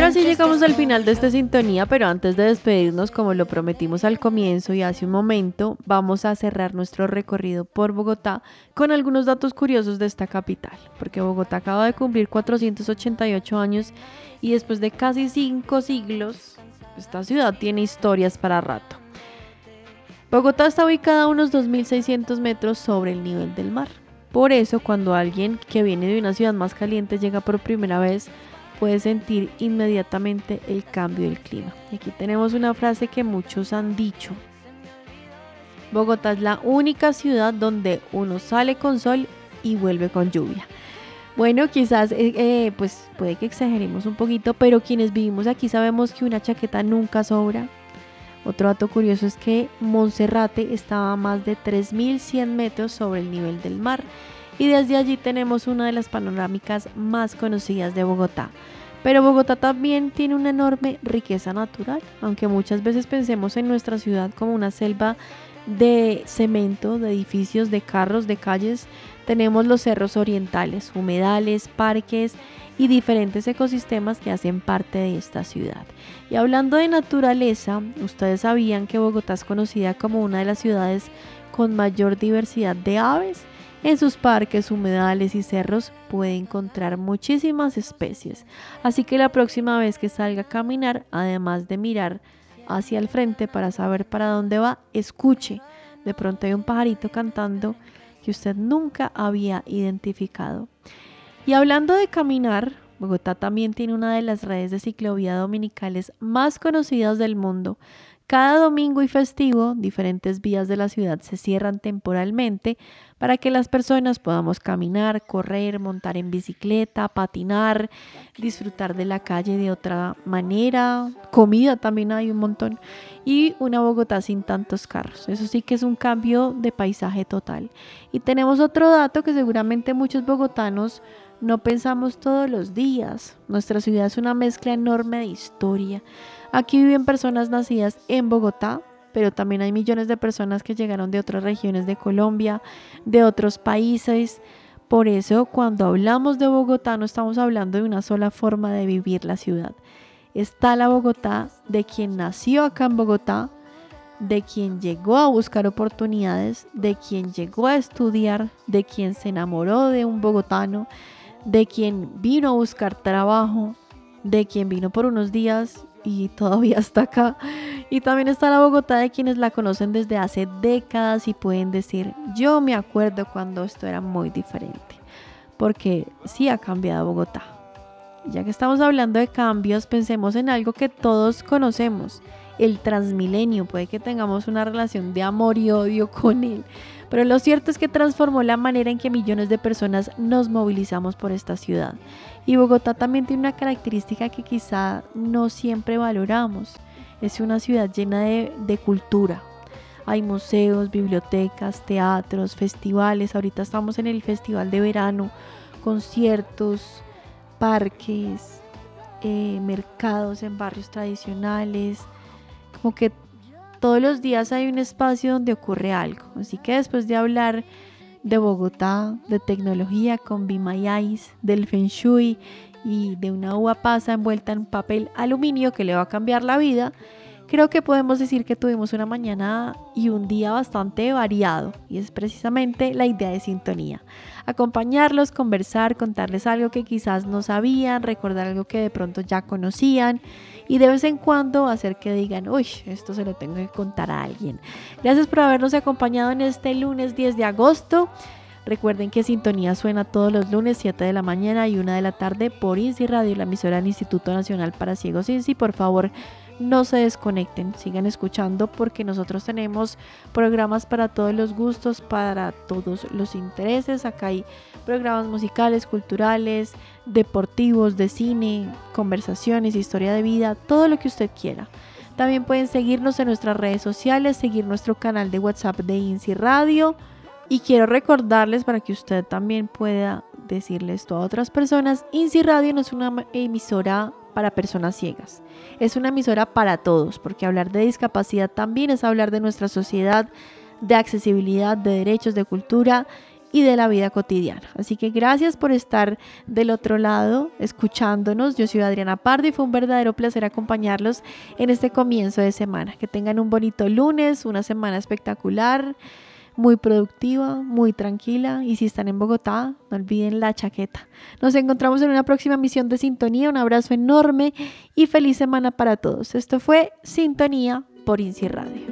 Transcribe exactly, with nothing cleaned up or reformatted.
ahora sí llegamos al final de esta sintonía, pero antes de despedirnos, como lo prometimos al comienzo y hace un momento, vamos a cerrar nuestro recorrido por Bogotá con algunos datos curiosos de esta capital, porque Bogotá acaba de cumplir cuatrocientos ochenta y ocho años y después de casi cinco siglos, esta ciudad tiene historias para rato. Bogotá está ubicada a unos dos mil seiscientos metros sobre el nivel del mar. Por eso, cuando alguien que viene de una ciudad más caliente llega por primera vez, puede sentir inmediatamente el cambio del clima. Y aquí tenemos una frase que muchos han dicho. Bogotá es la única ciudad donde uno sale con sol y vuelve con lluvia. Bueno, quizás eh, eh, pues puede que exageremos un poquito, pero quienes vivimos aquí sabemos que una chaqueta nunca sobra. Otro dato curioso es que Monserrate estaba a más de tres mil cien metros sobre el nivel del mar y desde allí tenemos una de las panorámicas más conocidas de Bogotá. Pero Bogotá también tiene una enorme riqueza natural, aunque muchas veces pensemos en nuestra ciudad como una selva de cemento, de edificios, de carros, de calles. Tenemos los cerros orientales, humedales, parques y diferentes ecosistemas que hacen parte de esta ciudad. Y hablando de naturaleza, ustedes sabían que Bogotá es conocida como una de las ciudades con mayor diversidad de aves. En sus parques, humedales y cerros puede encontrar muchísimas especies. Así que la próxima vez que salga a caminar, además de mirar hacia el frente para saber para dónde va, escuche. De pronto hay un pajarito cantando que usted nunca había identificado. Y hablando de caminar, Bogotá también tiene una de las redes de ciclovía dominicales más conocidas del mundo. Cada domingo y festivo, diferentes vías de la ciudad se cierran temporalmente para que las personas podamos caminar, correr, montar en bicicleta, patinar, disfrutar de la calle de otra manera. Comida también hay un montón. Y una Bogotá sin tantos carros. Eso sí que es un cambio de paisaje total. Y tenemos otro dato que seguramente muchos bogotanos no pensamos todos los días. Nuestra ciudad es una mezcla enorme de historia. Aquí viven personas nacidas en Bogotá, pero también hay millones de personas que llegaron de otras regiones de Colombia, de otros países. Por eso, cuando hablamos de Bogotá, no estamos hablando de una sola forma de vivir la ciudad. Está la Bogotá de quien nació acá en Bogotá, de quien llegó a buscar oportunidades, de quien llegó a estudiar, de quien se enamoró de un bogotano, de quien vino a buscar trabajo, de quien vino por unos días y todavía está acá. Y también está la Bogotá de quienes la conocen desde hace décadas y pueden decir, yo me acuerdo cuando esto era muy diferente, porque sí ha cambiado Bogotá. Ya que estamos hablando de cambios, pensemos en algo que todos conocemos, el Transmilenio. Puede que tengamos una relación de amor y odio con él, pero lo cierto es que transformó la manera en que millones de personas nos movilizamos por esta ciudad. Y Bogotá también tiene una característica que quizá no siempre valoramos. Es una ciudad llena de, de cultura. Hay museos, bibliotecas, teatros, festivales. Ahorita estamos en el festival de verano, conciertos, parques, eh, mercados en barrios tradicionales. Como que todos los días hay un espacio donde ocurre algo. Así que después de hablar de Bogotá, de tecnología con Be My Eyes, del Feng Shui y de una uva pasa envuelta en papel aluminio que le va a cambiar la vida, creo que podemos decir que tuvimos una mañana y un día bastante variado, y es precisamente la idea de Sintonía. Acompañarlos, conversar, contarles algo que quizás no sabían, recordar algo que de pronto ya conocían y de vez en cuando hacer que digan, uy, esto se lo tengo que contar a alguien. Gracias por habernos acompañado en este lunes diez de agosto. Recuerden que Sintonía suena todos los lunes, siete de la mañana y una de la tarde por INSI Radio, la emisora del Instituto Nacional para Ciegos INSI. Por favor, no se desconecten, sigan escuchando porque nosotros tenemos programas para todos los gustos, para todos los intereses. Acá hay programas musicales, culturales, deportivos, de cine, conversaciones, historia de vida, todo lo que usted quiera. También pueden seguirnos en nuestras redes sociales, seguir nuestro canal de WhatsApp de INSI Radio. Y quiero recordarles para que usted también pueda decirle esto a otras personas, INSI Radio no es una emisora para personas ciegas, es una emisora para todos, porque hablar de discapacidad también es hablar de nuestra sociedad, de accesibilidad, de derechos, de cultura y de la vida cotidiana. Así que gracias por estar del otro lado escuchándonos. Yo soy Adriana Pardo y fue un verdadero placer acompañarlos en este comienzo de semana. Que tengan un bonito lunes, una semana espectacular, muy productiva, muy tranquila, y si están en Bogotá, no olviden la chaqueta. Nos encontramos en una próxima misión de Sintonía. Un abrazo enorme y feliz semana para todos. Esto fue Sintonía por INSI Radio.